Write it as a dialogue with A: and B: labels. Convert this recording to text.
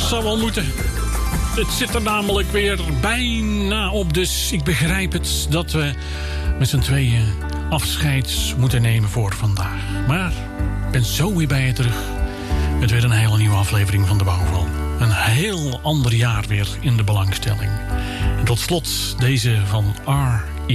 A: zou wel moeten. Het zit er namelijk weer bijna op, dus ik begrijp het dat we met z'n tweeën afscheid moeten nemen voor vandaag. Maar ik ben zo weer bij je terug. Het weer een hele nieuwe aflevering van De Bouwval. Een heel ander jaar weer in de belangstelling. En tot slot deze van R.